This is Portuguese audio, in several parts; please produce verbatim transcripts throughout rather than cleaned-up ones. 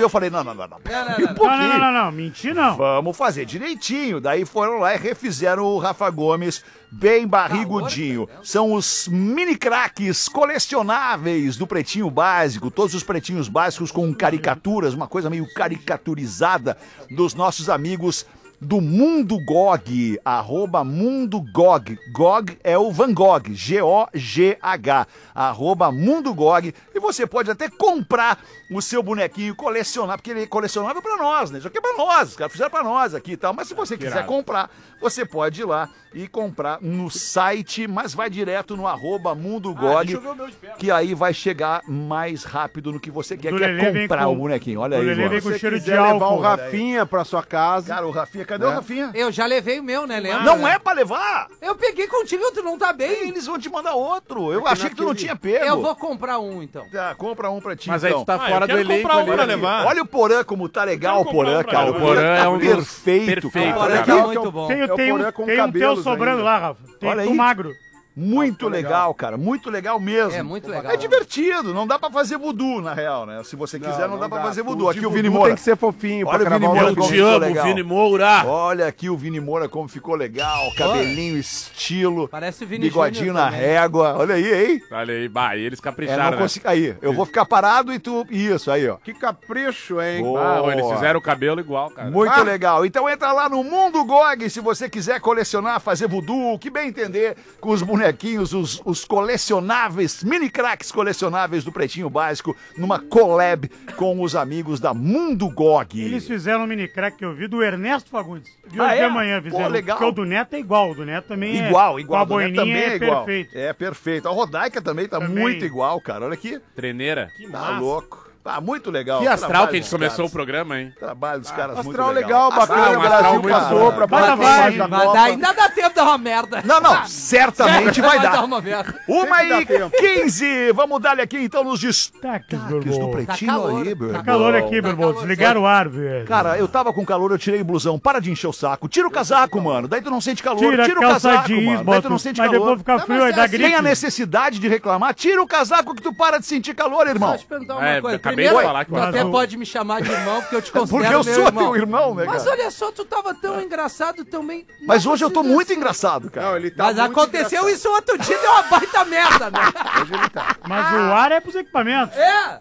eu falei, não, não, não, não. Não, não, não, Um Não, não, não, não, não, mentir não. Vamos fazer direitinho. Daí foram lá e refizeram o Rafa Gomes bem barrigudinho. São os mini craques colecionáveis do Pretinho Básico. Todos os pretinhos básicos com caricaturas, uma coisa meio caricaturizada dos nossos amigos do Mundo Gog, arroba Mundo Gog. Gog é o Van Gogh, G O G H, arroba Mundo Gog. E você pode até comprar o seu bonequinho, colecionar, porque ele é colecionável pra nós, né? Isso aqui é pra nós, os caras fizeram pra nós aqui e tal. Mas se você quiser comprar, você pode ir lá e comprar no site, mas vai direto no arroba Mundo Gog, que aí vai chegar mais rápido no que você quer, que é comprar o bonequinho. Olha aí, Lelê com cheiro de levar álcool. o Rafinha pra sua casa. Cara, o Rafinha, cadê o Rafinha? Eu já levei o meu, né, Leandro? Não é pra levar! Eu peguei contigo, tu não tá bem. Eles vão te mandar outro. Eu achei que tu não tinha pego. Eu vou comprar um, então. Tá, compra um pra ti, Mas aí então. tu tá Ah, fora eu do quero elenco comprar um ali. pra levar. Olha o Porã como tá legal, o quero comprar Porã, um pra cara. O levar. Porã Porã tá é um dos perfeito. perfeitos, cara. Porã cara. tá Legal, muito que eu- bom. Tem, É o tem, Porã um, com tem um teu cabelos sobrando ainda. lá, Rafa. Tem Olha tu aí. magro. Muito Nossa, legal, legal. cara. Muito legal mesmo. É muito legal. É divertido. Não dá pra fazer voodoo, na real, né? Se você quiser, não, dá pra fazer voodoo. O Aqui de o Vini voodoo Moura. tem que ser fofinho Olha o pra Vini cravar Moura o como Eu te ficou amo, legal. Vini Moura. Olha aqui o Vini Moura como ficou legal. Cabelinho, estilo. Parece o Vini Bigodinho Júnior na também. régua. Olha aí, hein? Olha aí, bah, e eles É, capricharam, não né? consigo. Aí, eu vou ficar parado e tu. Isso, aí, ó. Que capricho, hein? Boa. Ah, eles fizeram o cabelo igual, cara. Muito Ah. legal. Então entra lá no Mundo Gog se você quiser colecionar, fazer voodoo, o que bem entender, com os bonequinhos, os, os colecionáveis, mini craques colecionáveis do Pretinho Básico, numa collab com os amigos da Mundo Gog. Eles fizeram um mini crack que eu vi do Ernesto Fagundes. Viu Ah, hoje é? de amanhã Pô, fizeram. legal. Porque o do Neto é igual. O do Neto também é. Igual, igual. Com a o Neto boininha também é, igual. perfeito. É perfeito. A Rodaica também tá Também. muito igual, cara. Olha aqui. Treneira. Tá louco. Tá muito legal. Que astral Trabalho que a gente dos começou caras. o programa, hein? Trabalho dos caras muito Astral legal. legal, bacana, Astral, o Brasil astral muito passou bom. pra Bota próxima vai, fase da Mas Copa. daí ainda dá tempo de dar uma merda. Não, não, certamente vai dar. uma merda. Uma Sempre dá e tempo. quinze. Vamos dar aqui então nos Taques, destaques do Birbol. Pretinho Tá calor. aí, Tá Birbol. Tá calor aqui, Tá Birbol. calor. Desligaram o ar, velho. Cara, eu tava com calor, eu tirei o blusão. Para de encher o saco. Tira o casaco, mano. Daí tu não sente calor. Tira, Tira, o a calça casaco, jeans, mano. Daí bota, tu não sente mas calor. depois fica Não, frio, mas aí dá é assim, gripe. Tem a necessidade de reclamar? Tira o casaco que tu para de sentir calor, irmão. Deixa eu te perguntar uma É, coisa. acabei Primeiro, de falar que tu eu até adoro. pode me chamar de irmão, porque eu te considero Porque eu meu sou irmão. teu irmão, né, Mas cara? olha só, tu tava tão engraçado também. Mas hoje eu tô precisa muito ser- engraçado, cara. Não, ele tá Mas muito aconteceu engraçado. isso outro dia, deu uma baita merda, né? Hoje ele tá. Mas o ar é pros equipamentos. É!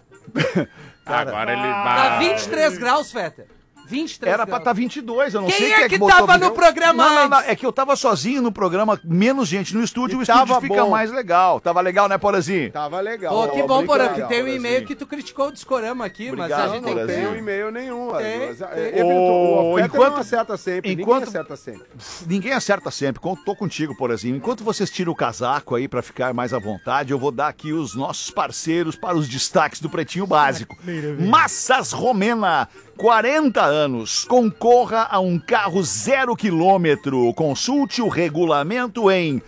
Agora ele Tá vai. vinte e três graus, Fetter. vinte e três Era pra graus. estar vinte e dois, eu não Quem sei é quem é que que botou tava a no video- programa Não, não, não, antes? é que eu tava sozinho no programa, menos gente no estúdio, E o estúdio tava fica bom. mais legal. Tava legal, né, Porazinho? Tava legal. Pô, que Ó, bom, Porã, obrigado, que tem um Porazinho. e-mail que tu criticou o Discorama aqui, mas Obrigado, a gente Não, tem não que... tem um e-mail nenhum. Tem, Mas, tem. é, eventual- O Fetter Enquanto- não acerta sempre. enquanto- Ninguém acerta sempre. Ninguém acerta sempre, con- tô contigo, Porazinho. Enquanto vocês tiram o casaco aí pra ficar mais à vontade, eu vou dar aqui os nossos parceiros para os destaques do Pretinho Básico. Massas Romena, quarenta anos, concorra a um carro zero quilômetro. Consulte o regulamento em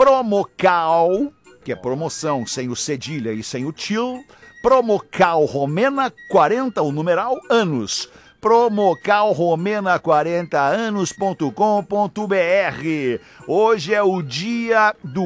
Promocal, que é promoção sem o cedilha e sem o til, Promocal Romena quarenta, o numeral, anos. Promocal Romena quarenta anos ponto com ponto br. Hoje é o dia do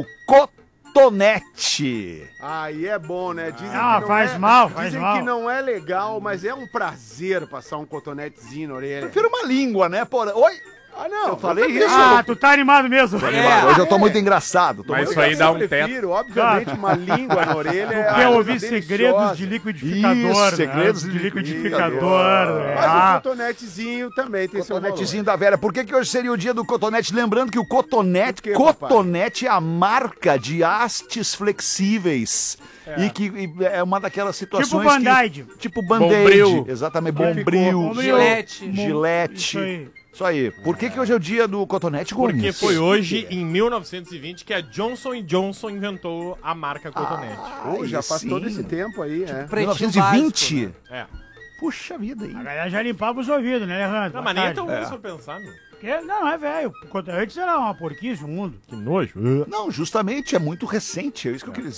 cotonete. Aí é bom, né? Dizem Ah, que não faz é, mal, faz dizem mal. que não é legal, mas é um prazer passar um cotonetezinho na orelha. Prefiro uma língua, né, Porã? Oi? Ah, não. Eu falei também- isso. Ah, tu tá animado mesmo. É. Hoje eu tô muito engraçado. Tô Mas muito isso aí Eu dá um prefiro, obviamente, uma língua na orelha. é Quer uma ouvir coisa segredos deliciosa. de liquidificador, Isso, né? segredos de de liquidificador. liquidificador. né? Mas Ah, o cotonetezinho também tem seu valor. Cotonetezinho da velha. Por que, que hoje seria o dia do cotonete? Lembrando que o cotonete, Por quê, papai? cotonete é a marca de hastes flexíveis. E que e é uma daquelas situações Tipo Band-Aid. que... Tipo Band-Aid. Bombril. Exatamente, Ficou. bombril. Bombril. Gilete. Gilete. Isso aí. Isso aí. Por que, que hoje é o dia do cotonete, Gomes? Porque foi hoje, em mil novecentos e vinte, que a Johnson and Johnson inventou a marca Cotonete. Pô, já Aí faz sim. todo esse tempo aí, né? mil novecentos e vinte? Básico, É. Puxa vida, hein? A galera já limpava os ouvidos, né, Leandro? Não, mas nem é Boa tão tarde. ruim se eu pensar, meu. Porque- Não, não é velho. Antes era uma porquice o mundo. Que nojo. Não, justamente, é muito recente, é isso que eu queria dizer.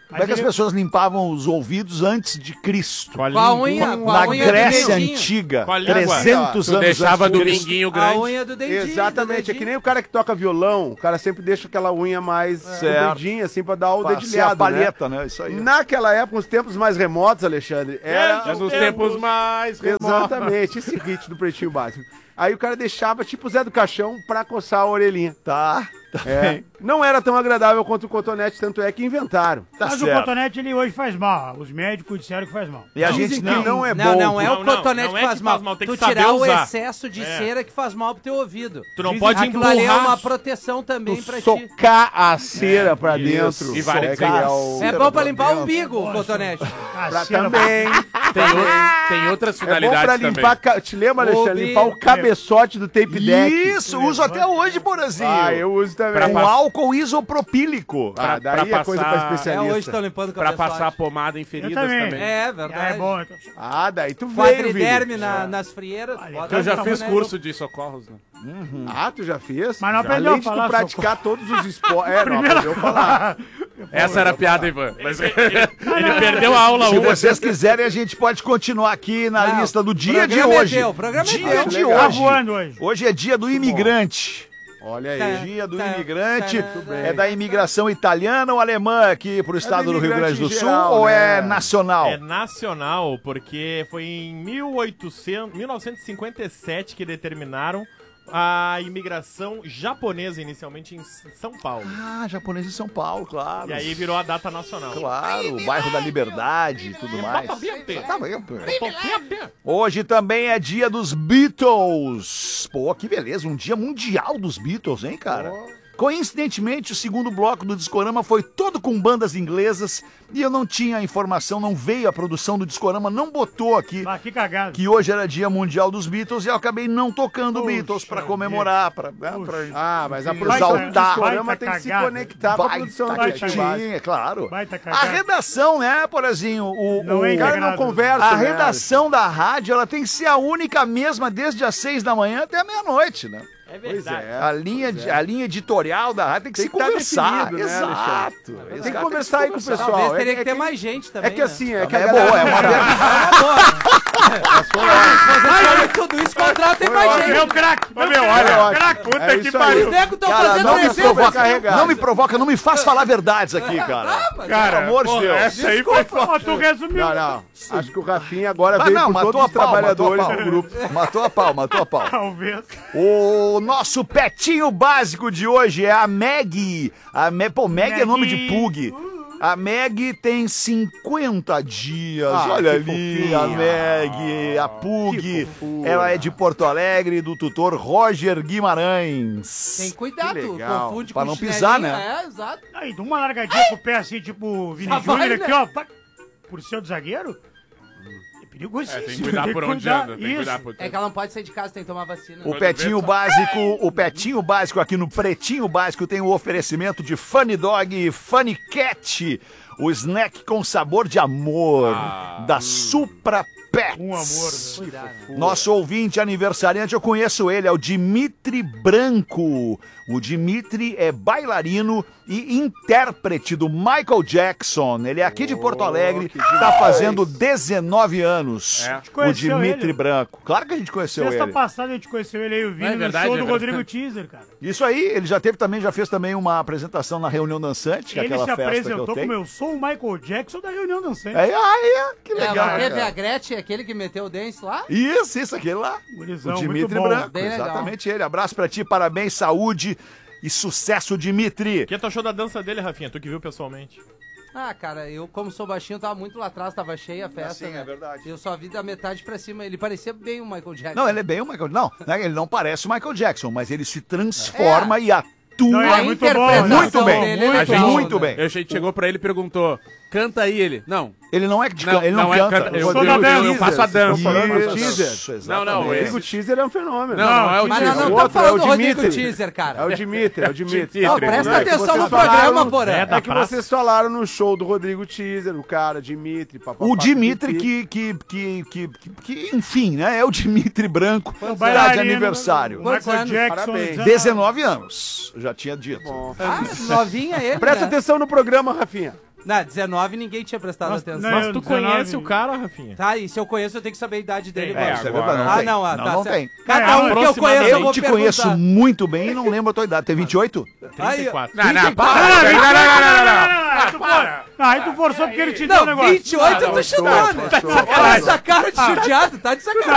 Como é que as ele- pessoas limpavam os ouvidos antes de Cristo? Com a Com a língua. unha, com a Na unha do Grécia dedinho. Antiga, Com a língua. trezentos Tu anos deixava antes do de Cristo. minguinho A grande. unha do dedinho. Exatamente, do é que nem dedinho. o cara que toca violão, o cara sempre deixa aquela unha mais Certo. compridinha, assim, pra dar o Pra ser a dedilhado, né? palheta, né? Isso aí. Naquela época, uns tempos mais remotos, Alexandre, era... É nos tempos mais remotos. Exatamente, esse hit do Pretinho Básico. Aí o cara deixava, tipo o Zé do Caixão, pra coçar a orelhinha. Tá, tá É. bem. Não era tão agradável quanto o cotonete, tanto é que inventaram. Tá Mas certo. o cotonete, ele hoje faz mal. Os médicos disseram que faz mal. E a Dizem gente que não... não é Não, bom. não é o Não, não, cotonete não que é faz que mal. faz mal, tem Tu que saber tirar o usar. excesso de É. cera que faz mal pro teu ouvido. Tu não Dizem- pode Aquilo ali é empurrar. uma proteção também Tu pra ti. socar a cera pra Isso. dentro. E vale é, dizer- que é o... É bom pra limpar o dentro. umbigo, o cotonete. Ah, Pra cera- também. Tem, o- tem outras É bom finalidades pra também. limpar... ca- Te lembra, Alexandre? Obi- Limpar o cabeçote do tape deck. Isso, uso até hoje, Borazinho. Ah, eu uso também. Com álcool isopropílico. Ah, daí pra é coisa pra passar- É, especialista. hoje estão limpando o Pra cabeçote. passar pomada em feridas Eu também. também. É, Ah, verdade. é bom. Então. Ah, daí tu veio, Quadriderme Vini. na, nas frieiras. Olha, bota Eu já na fiz boneca. curso de socorros, né? Ah, tu já fez? Mas não Já, aprendeu além a de tu falar praticar todos os esportes. É, não aprendeu a falar. Essa era a piada, Ivan. Mas ele, ele perdeu a aula Se uma. vocês quiserem, a gente pode continuar aqui na Não, lista do dia de programa é hoje. teu, programa é dia teu. de Legal. Tá hoje. voando hoje. Hoje é dia do imigrante. Olha aí. Tá. Dia do Tá, imigrante. tá, tá. É da imigração italiana ou alemã aqui pro estado do Rio imigrante Grande do em Sul geral, ou né? é nacional? É nacional, porque foi em mil e oitocentos, mil novecentos e cinquenta e sete que determinaram a imigração japonesa inicialmente em S- São Paulo. Ah, japonês em São Paulo, claro. E aí virou a data nacional. Claro, o bairro da Liberdade e tudo mais. Exatamente. Tá bem. Hoje também é dia dos Beatles. Pô, que beleza, um dia mundial dos Beatles, hein, cara? Coincidentemente, o segundo bloco do Discorama foi todo com bandas inglesas e eu não tinha a informação, não veio a produção do Discorama, não botou aqui Ah, que cagada. que hoje era dia mundial dos Beatles e eu acabei não tocando Puxa Beatles pra vida. comemorar, pra, né, Puxa. pra Ah, mas a Baita- produção do baita programa tem que se cagada. conectar com a produção do baita Pretinho Básico. caixinha, claro. Baita A cagada. redação, né, Porazinho? O, Não o- é O cara não integrado. conversa, a né? redação da rádio, ela tem que ser a única mesma desde as seis da manhã até a meia-noite, né? É Pois verdade. é. A linha, de- a linha editorial da rádio tem que Tem se que tá conversar. definido, né, Exato. Alexandre? Esse Tem que cara conversar aí com o conversar. pessoal. Talvez É teria que- que ter é que- mais gente também. É que né? assim, é que É a boa, galera... é uma Mas tudo isso, contratem mais Meu gente. craque. Foi Meu ótimo. craque. Ótimo. Craque, puta É que isso aí. pariu. Os negros estão Cara, fazendo não me trezentos. provoca, não me provoca, não me faz falar verdades aqui, cara. Cara, Pelo amor de pô, Deus. Essa aí foi foda. Tu resumiu. Não, não. Acho que o Rafinha agora Ah, veio não, por matou todos a os pau, matou a trabalhadores pau. do grupo. Matou a pau, matou a pau. Talvez. O nosso petinho básico de hoje é a Meg. A Me... Pô, Meg é nome de Meg. pug. A Meg tem cinquenta dias. Ah, Olha que ali, fofinha. a Meg, a Que Pug. fofura. Ela é de Porto Alegre, do tutor Roger Guimarães. Tem cuidado, Que legal. confunde Pra com não chinelinho, pisar, né? É, exato. Aí, dá uma largadinha com o pé assim, tipo Vini Já vai, Júnior aqui, né? ó. pá, Por ser o do zagueiro. É perigosíssimo. É, tem que cuidar por onde anda. Tem que cuidar por É que ela não pode sair de casa, tem que tomar vacina. O Quando Petinho vê, Básico, o Petinho Básico aqui no Pretinho Básico tem o oferecimento de Funny Dog e Funny Cat, o snack com sabor de amor Ah. da Supra Pets. Um amor, né? Cuidado. Nosso ouvinte aniversariante, eu conheço ele, é o Dimitri Branco. O Dimitri é bailarino e intérprete do Michael Jackson. Ele é aqui de Porto Alegre, que tá demais. fazendo dezenove anos. É. O Conheceu Dimitri ele? Branco. Claro que a gente conheceu Sexta ele. passada a gente conheceu ele aí, o Vini, Não é no verdade, show é do verdade. Rodrigo Teaser, cara. Isso aí, ele já teve também, já fez também uma apresentação na Reunião Dançante, que é Ele aquela se festa que eu apresentou tenho. como eu sou o Michael Jackson da reunião dançante. É, ah, é, que É, legal. mas teve cara. a Gretchen, aquele que meteu o dance lá. Isso, isso, aquele lá. Gurizão, o muito Dimitri bom. Branco, Bem legal. exatamente ele. Abraço pra ti, parabéns, saúde e sucesso, Dimitri. O que tu achou da dança dele, Rafinha? Tu que viu pessoalmente. Ah, cara, eu como sou baixinho, tava muito lá atrás, tava cheia a festa, Sim, né? é verdade. Eu só vi da metade pra cima, ele parecia bem o Michael Jackson. Não, ele é bem o Michael Não, né, ele não parece o Michael Jackson, mas ele se transforma e atua Não, ele é A muito interpretação bom, muito bem, dele é A legal, gente, muito né? bem. A gente chegou pra ele e perguntou: canta aí ele. Não. Ele não é de Não, can- ele não, não é canta. canta- eu- sou eu- da eu- eu dança. faço a dança. falando do Isso, teaser. exatamente. Não, não, O Rodrigo esse- Teaser é um fenômeno. Não, não é o Mas Teaser. nós não Outro estamos falando é o do Rodrigo Dimitri. Teaser, cara. É o Dimitri, é o Dimitri. Dimitri. Não, Não, presta é que atenção vocês no falaram- programa, Porã. É, da É que praça. vocês falaram no show do Rodrigo Teaser, o cara, Dimitri, papapá. O Dimitri pipi. que, que, que, que, que, que, enfim, né? É o Dimitri Branco, O tá de bailarino, aniversário. o Quantos Michael anos? Jackson, Parabéns. dezenove anos, eu já tinha dito. Bom. Ah, novinha ele, Presta né? atenção no programa, Rafinha. Não, dezenove ninguém tinha prestado Nossa, atenção. não, Mas eu- tu dezenove. conhece o cara, Rafinha? Tá, e se eu conheço, eu tenho que saber a idade dele Tem. É, agora. isso é verdade, não Ah, tem. não, ah, não, tá não certo. tem. Cada É, um que eu conheço, eu Eu vou te perguntar. conheço muito bem e não lembro a tua idade. Tem vinte e oito? trinta e quatro. Não, não, Não, para. não, Não, não, não, não, não, não. Aí tu for- Aí tu forçou porque ele te deu o Não, negócio. vinte e oito tu chutou, né? forçou, Olha essa cara de judiado, tá de sacanagem.